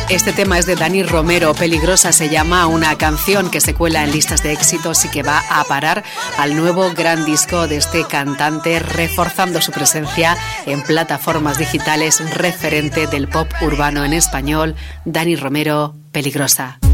Este tema es de Dani Romero, Peligrosa se llama, una canción que se cuela en listas de éxitos y que va a parar al nuevo gran disco de este cantante, reforzando su presencia en plataformas digitales, referente del pop urbano en español, Dani Romero, Peligrosa.